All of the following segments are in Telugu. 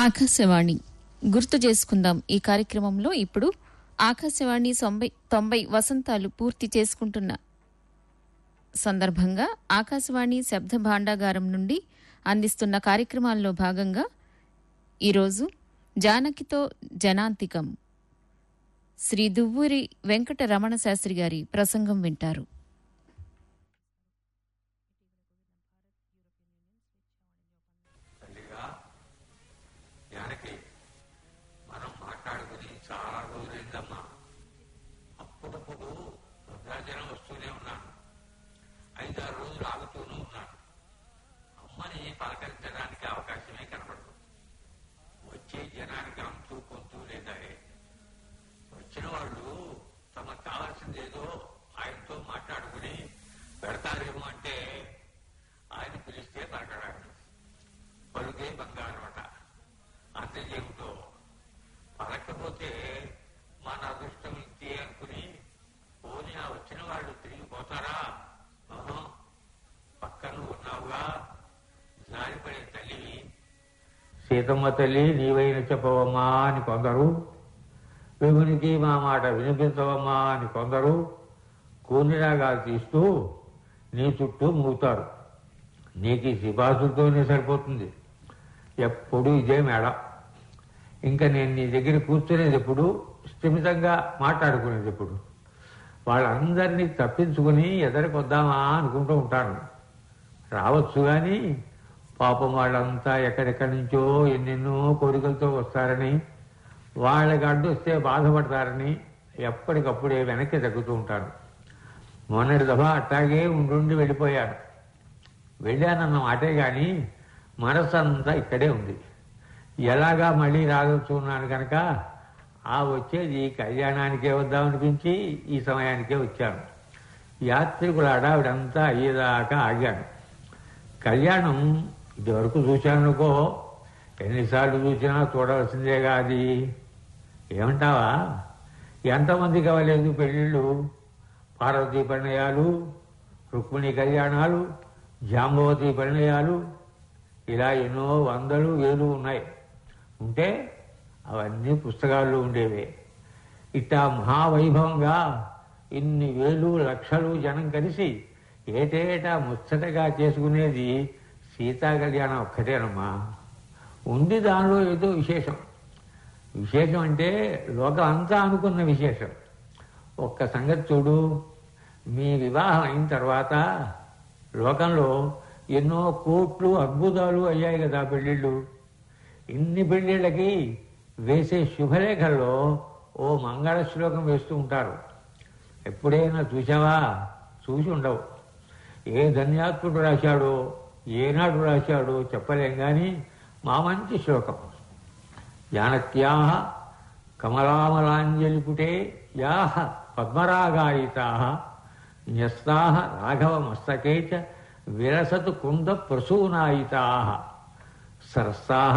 ఆకాశవాణి గుర్తు చేసుకుందాం ఈ కార్యక్రమంలో ఇప్పుడు ఆకాశవాణి 90 వసంతాలు పూర్తి చేసుకుంటున్న సందర్భంగా ఆకాశవాణి శబ్ద భాండాగారం నుండి అందిస్తున్న కార్యక్రమాల్లో భాగంగా ఈరోజు జానకితో జనాంతికం శ్రీ దువ్వూరి వెంకట రమణ శాస్త్రి గారి ప్రసంగం వింటారు. సీతమ్మ తల్లి నీవైన చెప్పవమ్మా అని కొందరు, విమునికి మా మాట వినిపించవమ్మా అని కొందరు కూనిరాగాలు తీస్తూ నీ చుట్టూ మూతారు. నీకు ఈ సిఫార్సులతోనే సరిపోతుంది, ఎప్పుడు ఇదే మేడ. ఇంకా నేను నీ దగ్గర కూర్చునేది ఎప్పుడు, స్థిమితంగా మాట్లాడుకునేది ఎప్పుడు. వాళ్ళందరినీ తప్పించుకుని ఎదరికొద్దామా అనుకుంటూ ఉంటాను. రావచ్చు కానీ పాపం వాళ్ళంతా ఎక్కడెక్కడి నుంచో ఎన్నెన్నో కోరికలతో వస్తారని, వాళ్ళకి అడ్డొస్తే బాధపడతారని ఎప్పటికప్పుడే వెనక్కి తగ్గుతూ ఉంటాను. మొన్నటి దఫా అట్టాగే ఉండి వెళ్ళిపోయాను. వెళ్ళానన్న మాటే కానీ మనసు అంతా ఇక్కడే ఉంది. ఎలాగా మళ్ళీ రాదలుచుకున్నాను కనుక ఆ వచ్చేది కళ్యాణానికే వద్దామనిపించి ఈ సమయానికే వచ్చాను. యాత్రికుల అడావిడంతా అయ్యేదాకా ఆగాను. కళ్యాణం ఇదివరకు చూశానుకో, ఎన్నిసార్లు చూసినా చూడవలసిందేగా. అది ఏమంటావా? ఎంతమందికి అవ్వలేదు పెళ్ళిళ్ళు, పార్వతీ పరిణయాలు, రుక్మిణి కళ్యాణాలు, జాంబవతి పరిణయాలు, ఇలా ఎన్నో వందలు వేలు ఉన్నాయి. ఉంటే అవన్నీ పుస్తకాల్లో ఉండేవే. ఇట్టా మహావైభవంగా ఇన్ని వేలు లక్షలు జనం కలిసి ఏటేటా ముచ్చటగా చేసుకునేది సీతా కళ్యాణం ఒక్కటేనమ్మా. ఉంది దానిలో ఏదో విశేషం. విశేషం అంటే లోకం అంతా అనుకున్న విశేషం. ఒక్క సంగతి చూడు, మీ వివాహం అయిన తర్వాత లోకంలో ఎన్నో కోట్లు అద్భుతాలు అయ్యాయి కదా పెళ్ళిళ్ళు. ఇన్ని పెళ్ళిళ్ళకి వేసే శుభలేఖల్లో ఓ మంగళ శ్లోకం వేస్తూ ఉంటారు. ఎప్పుడైనా చూసావా? చూసి ఉండవు. ఏ ధన్యాత్ముడు రాశాడో, ఏనాడు రాశాడో చెప్పలేం కానీ మా మంచి శ్లోకం. జానక్యాః కమలామలాంజలిపుటే యాః పద్మరాగాయితాః న్యస్తాః రాఘవమస్తకే చ విరసతు కుంద ప్రసూనాయితాః సరసాః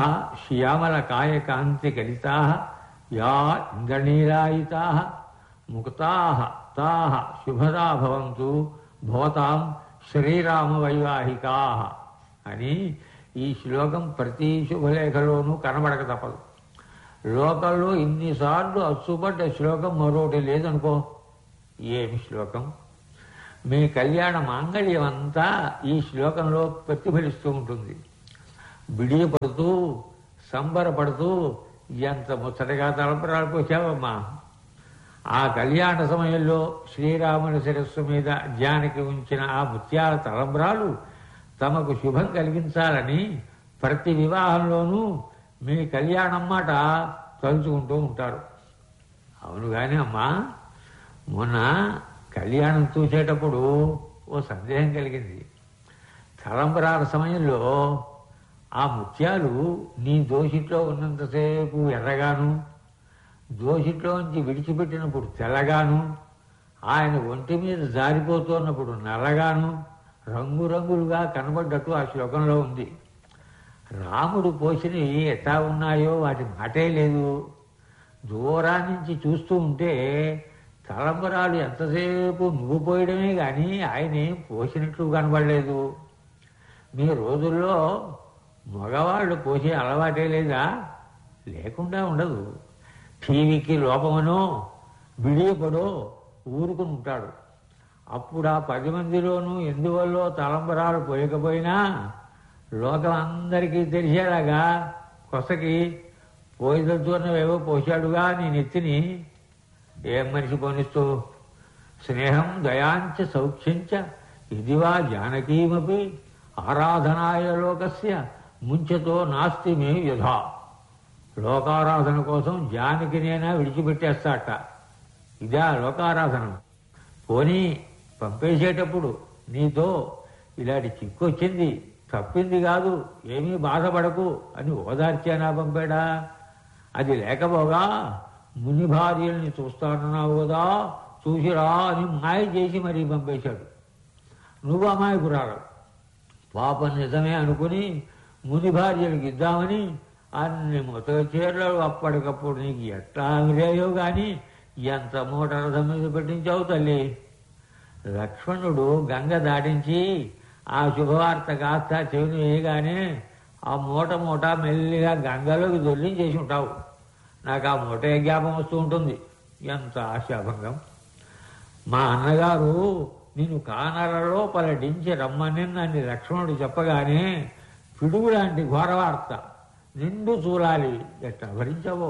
శ్యామలకాయకాంతికలితాః యా ఇంద్రనీలాయితాః ముక్తాః తాః శుభదా భవంతు భవతాం శ్రీరామ వైవాహికాః అని ఈ శ్లోకం ప్రతి శుభలేఖలోనూ కనబడక తప్పదు. లోకంలో ఇన్నిసార్లు అచ్చుపడ్డ శ్లోకం మరొకటి లేదనుకో. ఏమి శ్లోకం! మీ కళ్యాణ మాంగళ్యం అంతా ఈ శ్లోకంలో ప్రతిఫలిస్తూ ఉంటుంది. బిడియపడుతూ సంబరపడుతూ ఎంత ముచ్చటగా తలంపరాలు పోసావమ్మా. ఆ కళ్యాణ సమయంలో శ్రీరాముని శిరస్సు మీద జానకి ఉంచిన ఆ ముత్యాల తలంబ్రాలు తమకు శుభం కలిగించాలని ప్రతి వివాహంలోనూ మీ కళ్యాణం మాట తలుచుకుంటూ ఉంటారు. అవును కానీ అమ్మా, మొన్న కళ్యాణం చూసేటప్పుడు ఓ సందేహం కలిగింది. తలంబ్రాల సమయంలో ఆ ముత్యాలు నీ దోషిట్లో ఉన్నంతసేపు ఎర్రగాను, దోషిట్లోంచి విడిచిపెట్టినప్పుడు తెల్లగాను, ఆయన ఒంటి మీద జారిపోతున్నప్పుడు నల్లగాను, రంగురంగులుగా కనబడ్డట్టు ఆ శ్లోకంలో ఉంది. రాముడు పోసినవి ఎట్లా ఉన్నాయో వాటి మాటే లేదు. దూరాన్నించి చూస్తూ ఉంటే తలంబరాలు ఎంతసేపు నువ్వు పోయడమే కానీ ఆయన ఏం పోసినట్లు కనబడలేదు. మీ రోజుల్లో మగవాళ్ళు పోసే అలవాటే లేదా? లేకుండా ఉండదు. టీవీకి లోపమనో బిడియపడో ఊరుకుని ఉంటాడు. అప్పుడు ఆ 10 మందిలోనూ ఎందువల్లో తలంబరాలు పోయకపోయినా లోకం అందరికీ తెలిసేలాగా కొసకి పోయిదలుచున్నవేవో పోశాడుగా నీ నెత్తిని. ఏం మనిషి పోనిస్తూ స్నేహం దయాంచ సౌఖ్యంచ ఇదివా జానకీమపి ఆరాధనాయ లోకస్య ముంచతో నాస్తి మే యథా. లోకారాధన కోసం జానకినేనా విడిచిపెట్టేస్తాట. ఇదా లోకారాధన? పోనీ పంపేసేటప్పుడు నీతో ఇలాంటి చిక్కొచ్చింది, తప్పింది కాదు, ఏమీ బాధపడకు అని ఓదార్చేనా పంపాడా? అది లేకపోగా ముని భార్యల్ని చూస్తానన్నావు కదా, చూసిరా అని మాయ చేసి మరీ పంపేశాడు. నువ్వు అమాయకురాలు. పాపం నిజమే అనుకుని ముని భార్యలకు ఇద్దామని అన్ని మొదటి చీరలు అప్పటికప్పుడు నీకు ఎట్లా అంగిరేయో గాని ఎంత మూట రథం మీద పెట్టించావు తల్లి. లక్ష్మణుడు గంగ దాటించి ఆ శుభవార్త కాస్త చెవిని వేయగానే ఆ మూట మెల్లిగా గంగలోకి దొర్లించేసి ఉంటావు. నాకు ఆ మూటే జ్ఞాపం వస్తూ ఉంటుంది. ఎంత ఆశాభంగం. మా అన్నగారు నిన్ను కానరలో పలటించి రమ్మని నన్ను లక్ష్మణుడు చెప్పగానే పిడుగు లాంటి ఘోరవార్త నిండు చూడాలి. ఎట్లా భరించవో.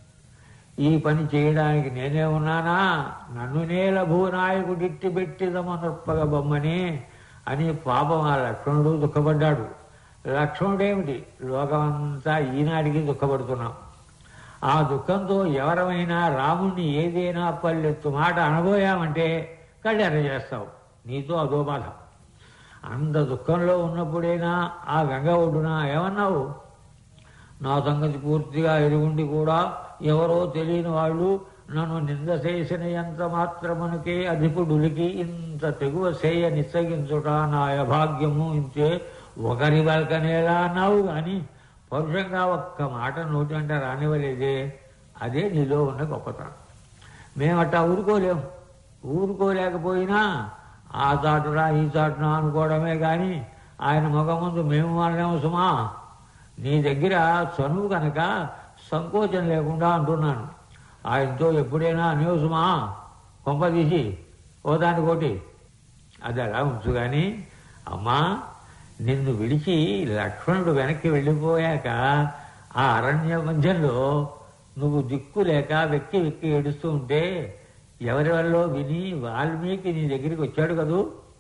ఈ పని చేయడానికి నేనే ఉన్నానా? నన్ను నేల భూనాయకుడిట్టి పెట్టిదమనొప్పగ బొమ్మని అని పాపం ఆ లక్ష్మణుడు దుఃఖపడ్డాడు. లక్ష్మణుడేమిటి, లోకమంతా ఈనాటికి దుఃఖపడుతున్నాం. ఆ దుఃఖంతో ఎవరమైనా రాముణ్ణి ఏదైనా పల్లెత్తు మాట అనబోయామంటే కళ్ళెర్ర చేస్తావు. నీతో అదో బాధ. అంత దుఃఖంలో ఉన్నప్పుడైనా ఆ గంగ ఒడ్డున ఏమన్నావు? నా సంగతి పూర్తిగా ఎరుగుండి కూడా ఎవరో తెలియని వాళ్ళు నన్ను నింద చేసిన ఎంత మాత్రమునకే అధిపుడులికి ఇంత తెగువ చేయ నిస్సగించుట నా అభాగ్యము, ఇంతే ఒకరి వల్కనేలా అన్నావు. కానీ పరుషంగా ఒక్క మాట నోటి అంటే రానివ్వలేదే. అదే నీలో ఉన్న గొప్పతనం. మేమట్టా ఊరుకోలేము. ఊరుకోలేకపోయినా ఆ చాటునా ఈ చాటునా అనుకోవడమే కానీ ఆయన ముఖం ముందు మేము అనలేము సుమా. నీ దగ్గర చనువు కనుక సంకోచం లేకుండా అంటున్నాను. ఆయనతో ఎప్పుడైనా అనేవు సుమా, కొంపదీసి ఓ దానికోటి. అది అలా ఉంచు కానీ అమ్మా, నిన్ను విడిచి లక్ష్మణుడు వెనక్కి వెళ్ళిపోయాక ఆ అరణ్య మధ్యంలో నువ్వు దిక్కు లేక వెక్కి వెక్కి ఏడుస్తూ ఉంటే ఎవరి వల్ల విని వాల్మీకి నీ దగ్గరికి వచ్చాడు కదూ.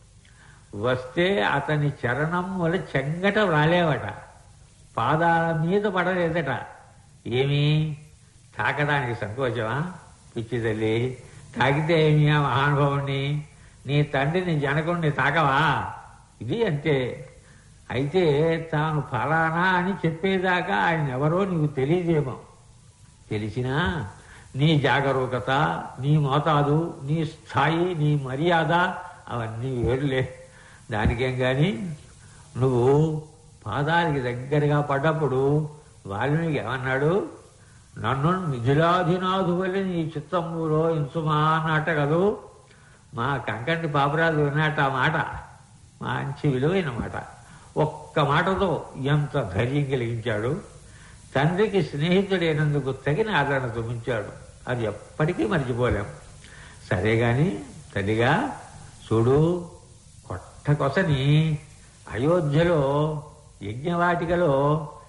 వస్తే అతని చరణం వల్ల చెంగట రాలేవట, పాదాల మీద పడలేదట. ఏమీ తాకడానికి సంకోచమా? పిచ్చి తల్లి, తాకితే ఏమి ఆ మహానుభావుణ్ణి, నీ తండ్రిని జనకుణ్ణి తాకవా? ఇది అంతే. అయితే తాను ఫలానా అని చెప్పేదాకా ఆయన ఎవరో నీకు తెలియదేమో. తెలిసినా నీ జాగరూకత, నీ మోతాదు, నీ స్థాయి, నీ మర్యాద అవన్నీ వేరులే. దానికేం కానీ నువ్వు పాదాలకి దగ్గరగా పడ్డప్పుడు వాల్మీకి ఏమన్నాడు? నన్ను మిథిలాధినాథు వల్ల నీ చిత్తములో ఇంచుమా అన్నట్ట కదూ. మా కంకంటి పాపరాజు విన్నట్ట ఆ మాట. మంచి విలువైన మాట. ఒక్క మాటతో ఎంత ధైర్యం కలిగించాడు. తండ్రికి స్నేహితుడైనందుకు తగిన ఆదరణ చూపించాడు. అది ఎప్పటికీ మర్చిపోలేం. సరే గాని తల్లిగా చూడు, కొట్టకొసని అయోధ్యలో యజ్ఞవాటికలో